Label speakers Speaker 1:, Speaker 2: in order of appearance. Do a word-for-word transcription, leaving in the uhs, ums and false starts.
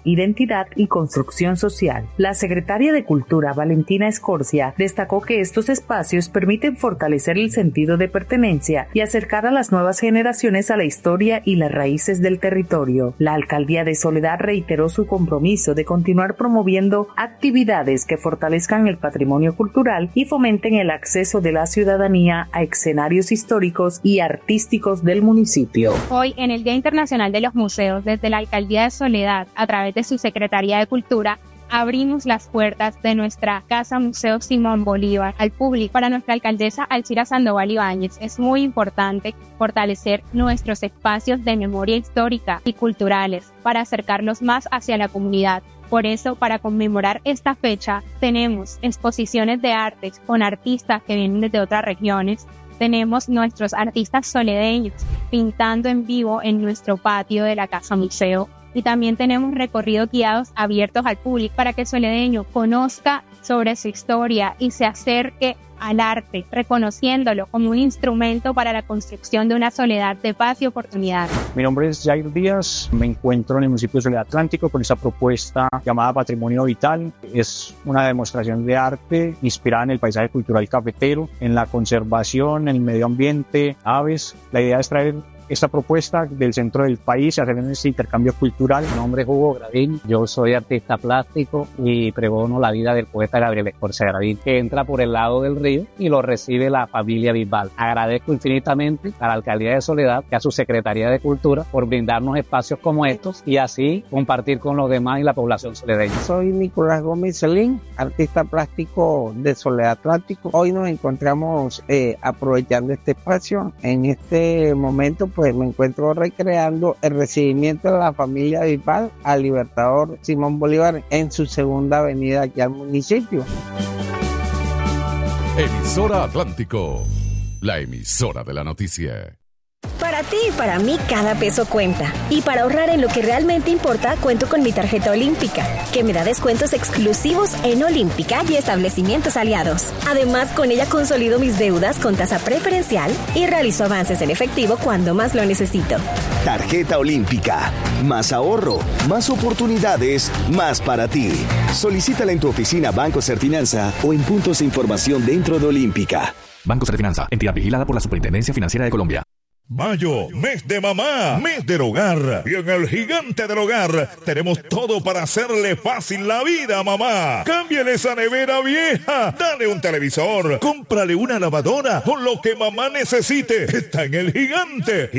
Speaker 1: identidad y construcción social. La secretaria de Cultura, Valentina Escorcia, destacó que estos espacios permiten fortalecer el sentido de pertenencia y acercar a las nuevas generaciones a la historia y las raíces del territorio. La alcaldía de Soledad reiteró su compromiso de continuar promoviendo actividades que fortalezcan el patrimonio cultural y fomenten el acceso de la ciudadanía a escenarios históricos y artísticos del municipio.
Speaker 2: Hoy, en el Día Internacional de los Museos, desde la Alcaldía de Soledad, a través de su Secretaría de Cultura, abrimos las puertas de nuestra Casa Museo Simón Bolívar al público. Para nuestra alcaldesa Alcira Sandoval Ibáñez es muy importante fortalecer nuestros espacios de memoria histórica y culturales para acercarlos más hacia la comunidad. Por eso, para conmemorar esta fecha, tenemos exposiciones de artes con artistas que vienen desde otras regiones. Tenemos nuestros artistas soledeños pintando en vivo en nuestro patio de la Casa Museo. Y también tenemos recorridos guiados abiertos al público para que el soledeño conozca sobre su historia y se acerque al arte, reconociéndolo como un instrumento para la construcción de una Soledad de paz y oportunidad.
Speaker 3: Mi nombre es Jair Díaz, me encuentro en el municipio de Soledad Atlántico con esta propuesta llamada Patrimonio Vital. Es una demostración de arte inspirada en el paisaje cultural cafetero, en la conservación, en el medio ambiente, aves. La idea es traer esta propuesta del centro del país y hacer este intercambio cultural.
Speaker 4: Mi nombre es Hugo Gradín, yo soy artista plástico y pregono la vida del poeta Gabriel Escorcia Gradín, que entra por el lado del río y lo recibe la familia Bisbal. Agradezco infinitamente a la Alcaldía de Soledad y a su Secretaría de Cultura por brindarnos espacios como estos y así compartir con los demás y la población soledeña.
Speaker 5: Soy Nicolás Gómez Celín, artista plástico de Soledad Atlántico. Hoy nos encontramos eh, aprovechando este espacio. En este momento pues me encuentro recreando el recibimiento de la familia Bisbal al Libertador Simón Bolívar en su segunda venida aquí al municipio.
Speaker 6: Emisora Atlántico, la emisora de la noticia.
Speaker 7: Para ti y para mí cada peso cuenta. Y para ahorrar en lo que realmente importa, cuento con mi tarjeta olímpica, que me da descuentos exclusivos en Olímpica y establecimientos aliados. Además, con ella consolido mis deudas con tasa preferencial y realizo avances en efectivo cuando más lo necesito.
Speaker 8: Tarjeta Olímpica. Más ahorro, más oportunidades, más para ti. Solicítala en tu oficina Banco Serfinanza o en puntos de información dentro de Olímpica.
Speaker 9: Banco Serfinanza, entidad vigilada por la Superintendencia Financiera de Colombia.
Speaker 10: Mayo, mes de mamá, mes del hogar. Y en el Gigante del Hogar tenemos todo para hacerle fácil la vida a mamá. Cámbiale esa nevera vieja, dale un televisor, cómprale una lavadora o lo que mamá necesite. Está en el Gigante.